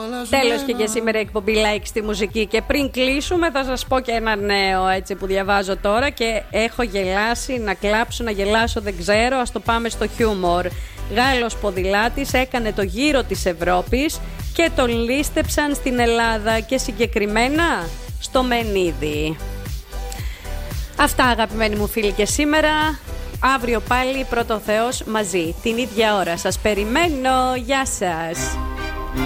Τέλος και για σήμερα η εκπομπή Like στη μουσική. Και πριν κλείσουμε θα σας πω και ένα νέο έτσι που διαβάζω τώρα και έχω γελάσει, να κλάψω, να γελάσω δεν ξέρω. Ας το πάμε στο χιούμορ. Γάλλος ποδηλάτης έκανε το γύρο της Ευρώπης και τον λίστεψαν στην Ελλάδα και συγκεκριμένα στο Μενίδη. Αυτά αγαπημένοι μου φίλοι και σήμερα. Αύριο πάλι πρώτο Θεός μαζί την ίδια ώρα. Σας περιμένω. Γεια σας.